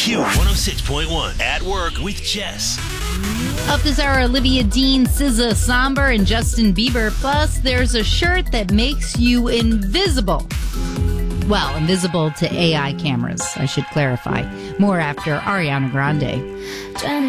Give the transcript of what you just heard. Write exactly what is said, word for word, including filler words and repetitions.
Q one oh six point one. At Work with Jess. Up this hour, Olivia Dean, S Z A, Somber, and Justin Bieber. Plus, there's a shirt that makes you invisible. Well, invisible to A I cameras, I should clarify. More after Ariana Grande.